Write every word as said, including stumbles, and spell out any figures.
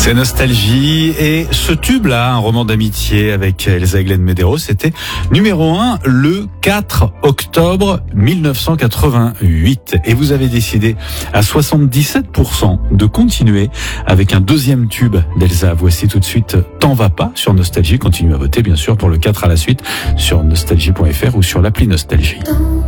C'est Nostalgie, et ce tube-là, un roman d'amitié avec Elsa Eglen Medeiros, c'était numéro un le quatre octobre mille neuf cent quatre-vingt-huit. Et vous avez décidé à soixante-dix-sept pour cent de continuer avec un deuxième tube d'Elsa. Voici tout de suite T'en vas pas sur Nostalgie. Continuez à voter bien sûr pour le quatre à la suite sur nostalgie point f r ou sur l'appli Nostalgie.